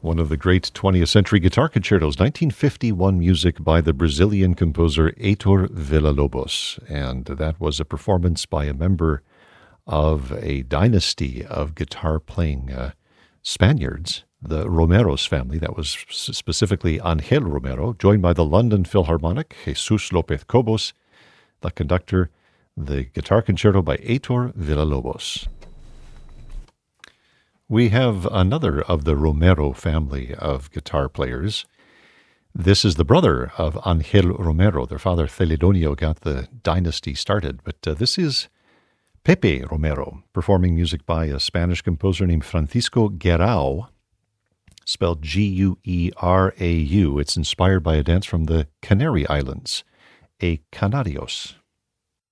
One of the great 20th century guitar concertos, 1951 music by the Brazilian composer Heitor Villa-Lobos. And that was a performance by a member of a dynasty of guitar-playing Spaniards, the Romeros family. That was specifically Angel Romero, joined by the London Philharmonic, Jesus Lopez Cobos, the conductor, the guitar concerto by Heitor Villa-Lobos. We have another of the Romero family of guitar players. This is the brother of Angel Romero. Their father, Celedonio, got the dynasty started. But this is Pepe Romero, performing music by a Spanish composer named Francisco Guerrao, spelled Guerau. It's inspired by a dance from the Canary Islands, a Canarios.